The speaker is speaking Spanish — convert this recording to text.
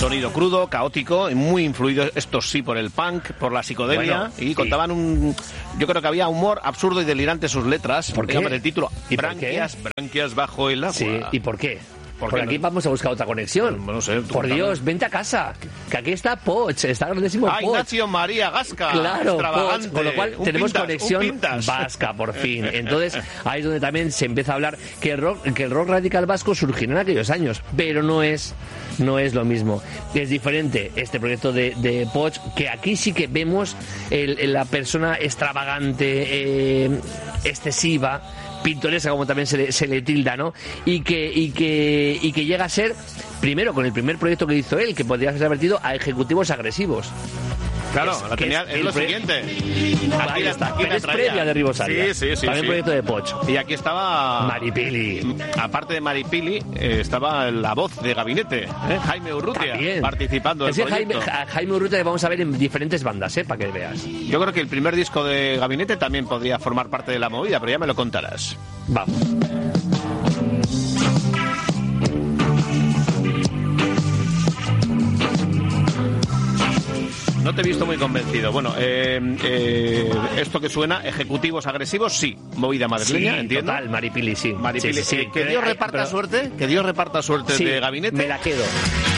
Sonido crudo, caótico, muy influido, esto sí, por el punk, por la psicodelia, y contaban yo creo que había humor absurdo y delirante en sus letras. ¿Por qué? El título, ¿Y branquias bajo el agua. Sí, ¿y por qué? Porque aquí vamos a buscar otra conexión. No sé, por Dios, vente a casa. Que aquí está Poch, está grandísimo Poch. Ignacio María Gasca. Claro, extravagante. Poch, con lo cual tenemos conexión vasca, por fin. Entonces, ahí es donde también se empieza a hablar que el rock radical vasco surgió en aquellos años, pero no es lo mismo. Es diferente este proyecto de Poch, que aquí sí que vemos la persona extravagante, excesiva, pintoresca, como también se le tilda, ¿no? Y que llega a ser, primero, con el primer proyecto que hizo él, que podría ser vertido a ejecutivos agresivos. Claro, es lo siguiente. Aquí está, pero es previa de Ribosaria. Sí. También proyecto de Poch. Y aquí estaba Maripili. Aparte de Maripili, estaba la voz de Gabinete, Jaime Urrutia, participando del proyecto. Jaime Urrutia le vamos a ver en diferentes bandas, para que veas. Yo creo que el primer disco de Gabinete también podría formar parte de la movida, pero ya me lo contarás. Vamos. No te he visto muy convencido. Bueno, esto que suena, ejecutivos agresivos, sí. Movida madrileña, entiendo. Total, Maripili, sí. Maripili, sí. Que Dios reparta suerte. Que Dios reparta suerte de Gabinete. Me la quedo.